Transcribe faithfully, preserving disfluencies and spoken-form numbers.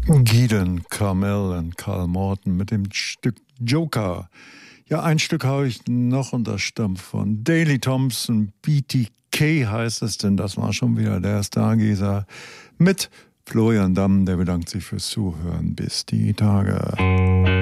Gideon Carmel und Karl Morton mit dem Stück Joker. Ja, ein Stück habe ich noch und das stammt von Daley Thompson. B T K heißt es, denn das war schon wieder der Stargazer mit Florian Damm. Der bedankt sich fürs Zuhören. Bis die Tage.